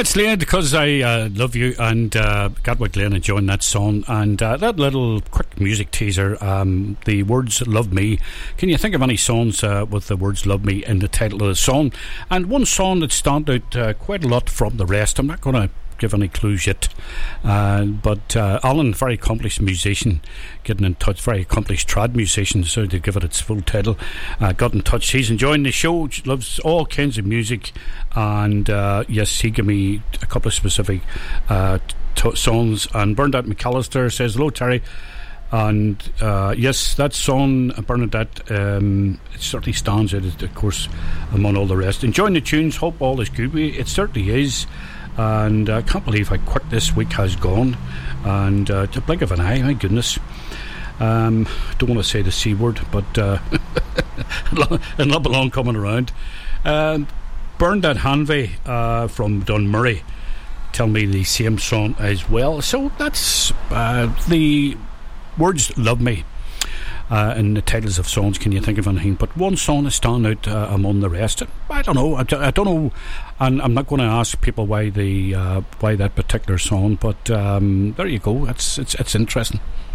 That's Slade, Because I Love You, and Gatwick Lane enjoying that song, and that little quick music teaser, the words Love Me. Can you think of any songs with the words Love Me in the title of the song? And one song that stands out quite a lot from the rest, I'm not going to give any clues yet, but Alan, very accomplished musician, getting in touch, very accomplished trad musician, so to give it its full title, got in touch. He's enjoying the show, loves all kinds of music, and yes, he gave me a couple of specific songs. And Bernadette McAllister says, hello Terry, and yes, that song, Bernadette, it certainly stands out, of course, among all the rest. Enjoying the tunes, hope all is good. It certainly is. And I can't believe how quick this week has gone, and to blink of an eye, my goodness. Don't want to say the C word, but it'll not be long coming around. Bernadette Hanvey from Dunmurray tell me the same song as well, so that's the words Love Me in the titles of songs. Can you think of anything? But one song is standing out among the rest. I don't know. I don't know, and I'm not going to ask people why that particular song. But there you go. It's interesting.